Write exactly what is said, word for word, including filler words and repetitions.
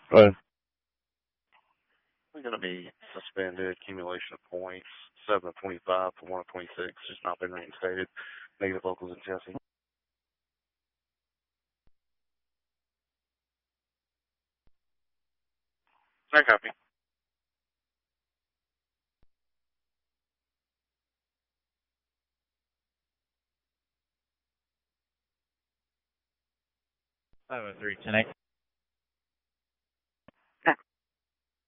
Right. We're going to be suspended, accumulation of points, seven of twenty-five for one of twenty-six, just not been reinstated. Negative locals in Jesse. I copy. five oh three, ten eight.